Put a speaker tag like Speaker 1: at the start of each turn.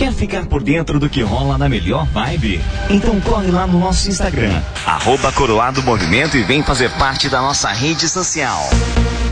Speaker 1: Quer ficar por dentro do que rola na melhor vibe? Então corre lá no nosso Instagram, @Coroado Movimento, e vem fazer parte da nossa rede social.